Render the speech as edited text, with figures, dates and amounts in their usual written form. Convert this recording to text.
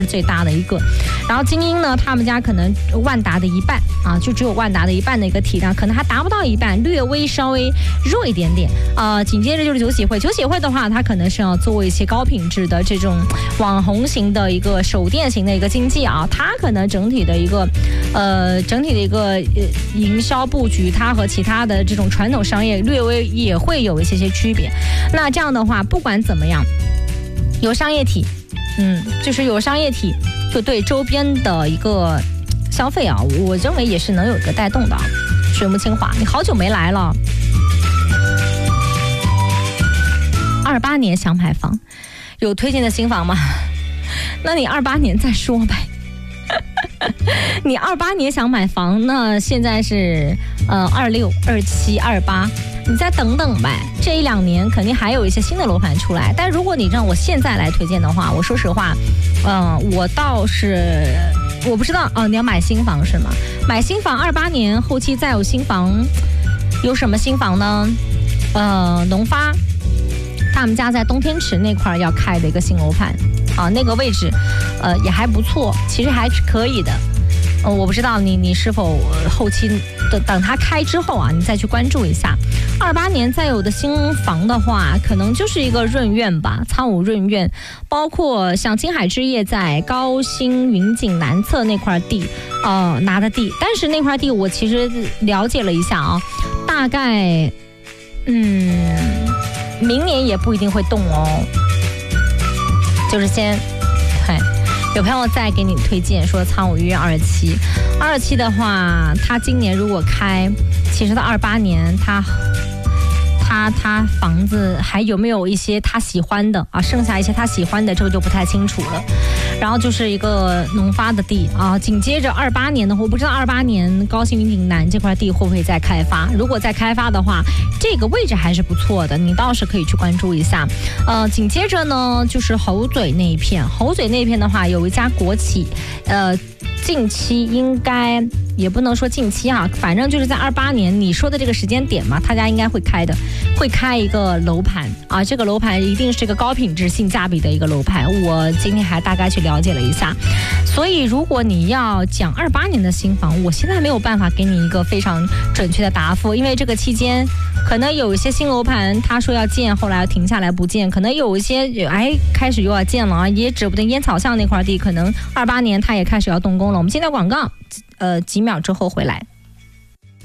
最大的一个。然后精英呢，他们家可能万达的一半啊，就只有万达的一半的一个体量，可能还达不到一半，略微稍微弱一点点。紧接着就是酒企会，酒企会的话，它可能是要做一些高品质的这种网红型的一个手电型的一个经济啊，它可能整体的一个营销布局，它和其他的这种传统商业略微也会有一些区别。那这样的话，不管怎么样，有商业体，就是有商业体，就对周边的一个消费啊，我认为也是能有一个带动的。水木清华，你好久没来了。28年想买房，有推荐的新房吗？那你28年再说呗。你28年想买房，那现在是26、27、28，你再等等呗。这1、2年肯定还有一些新的楼盘出来。但如果你让我现在来推荐的话，我说实话，我倒是我不知道你要买新房是吗？买新房28年后期再有新房，有什么新房呢？农发他们家在东天池那块要开的一个新楼盘啊，那个位置也还不错，其实还是可以的。我不知道你是否后期等它开之后啊，你再去关注一下。28年再有的新房的话，可能就是一个润苑吧，苍梧润苑，包括像金海之业在高新云锦南侧那块地拿的地，但是那块地我其实了解了一下啊，大概明年也不一定会动哦，就是先有朋友再给你推荐说苍梧苑27的话，他今年如果开，其实到28年他房子还有没有一些他喜欢的啊？剩下一些他喜欢的，这个就不太清楚了。然后就是一个农发的地啊，紧接着28年的话，我不知道28年高新云锦南这块地会不会再开发。如果再开发的话，这个位置还是不错的，你倒是可以去关注一下。紧接着呢就是猴嘴那一片，猴嘴那一片的话，有一家国企，近期应该也不能说近期啊，反正就是在28年你说的这个时间点嘛，他家应该会开一个楼盘啊，这个楼盘一定是一个高品质性价比的一个楼盘，我今天还大概去了解了一下。所以如果你要讲28年的新房，我现在没有办法给你一个非常准确的答复，因为这个期间可能有一些新楼盘他说要建，后来要停下来不建，可能有一些开始又要建了啊，也指不定烟草巷那块地可能28年他也开始要动工了。我们现在广告几秒之后回来。